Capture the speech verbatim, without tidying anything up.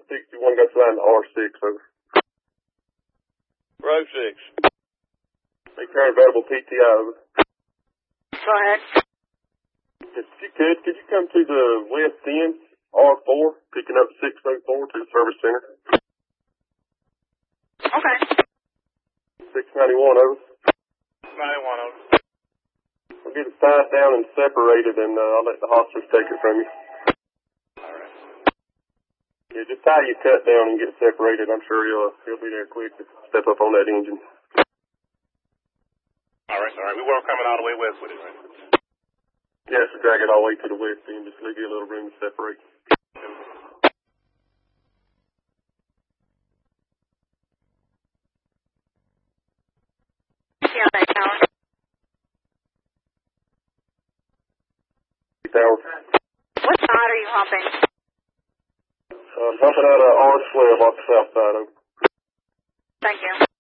sixty-one got signed to R six, over. Row six. Make current available P T I, over. Go ahead. If you could, could you come to the west end, R four, picking up six oh four to the service center? Okay. six ninety-one, over. ninety-one, over. We'll get it tied down and separated, and uh, I'll let the hospice take it from you. Alright. Yeah, just tie your cut down and get it separated. I'm sure he'll, he'll be there quick to step up on that engine. Alright, alright. We weren't coming all the way west with it, right? Yes, yeah, so drag it all the way to the west end. Just leave you a little room to separate. Yeah, that tower. Tower. What side are you humping? Uh, humping out of R twelve off the south side. Over. Thank you.